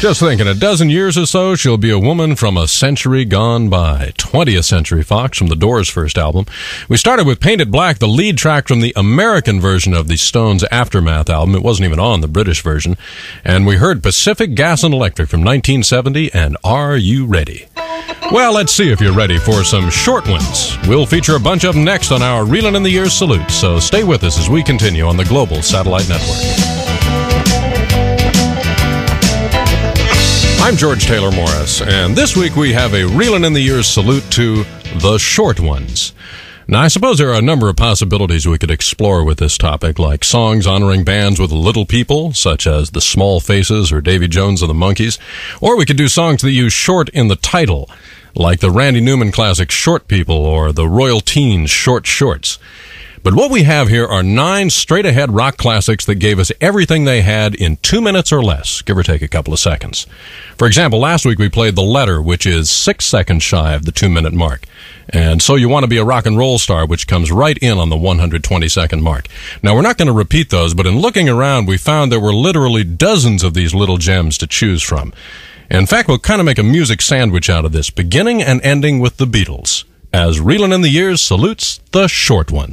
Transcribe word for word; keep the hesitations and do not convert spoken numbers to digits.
Just think, in a dozen years or so, she'll be a woman from a century gone by. twentieth Century Fox from the Doors' first album. We started with Painted Black, the lead track from the American version of the Stones' Aftermath album. It wasn't even on the British version. And we heard Pacific Gas and Electric from nineteen seventy and Are You Ready? Well, let's see if you're ready for some short ones. We'll feature a bunch of them next on our Reelin' in the Years salute, so stay with us as we continue on the Global Satellite Network. I'm George Taylor Morris, and this week we have a Reelin' in the Years salute to the short ones. Now, I suppose there are a number of possibilities we could explore with this topic, like songs honoring bands with little people, such as the Small Faces or Davy Jones and the Monkees, or we could do songs that use short in the title, like the Randy Newman classic Short People or the Royal Teens Short Shorts. But what we have here are nine straight-ahead rock classics that gave us everything they had in two minutes or less, give or take a couple of seconds. For example, last week we played The Letter, which is six seconds shy of the two-minute mark. And So You Want to Be a Rock and Roll Star, which comes right in on the one hundred twenty-second mark. Now, we're not going to repeat those, but in looking around, we found there were literally dozens of these little gems to choose from. In fact, we'll kind of make a music sandwich out of this, beginning and ending with the Beatles, as Reelin' in the Years salutes the short ones.